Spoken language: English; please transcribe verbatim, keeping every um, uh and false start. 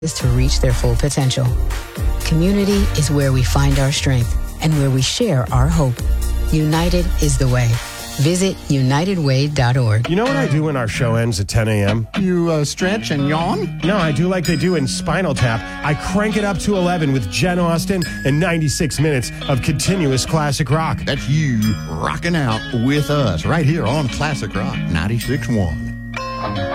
is to reach their full potential. Community is where we find our strength and where we share our hope. United is the way. Visit united way dot org. You know what I do when our show ends at ten a.m.? You uh, stretch and yawn? No, I do like they do in Spinal Tap. I crank it up to eleven with Jen Austen and ninety-six minutes of continuous classic rock. That's you rocking out with us right here on Classic Rock ninety-six point one.